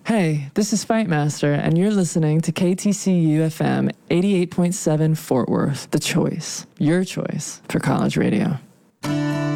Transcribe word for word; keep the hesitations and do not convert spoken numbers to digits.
Hey, this is Fightmaster, and you're listening to K T C U F M eighty-eight point seven Fort Worth, The Choice, your choice for college radio.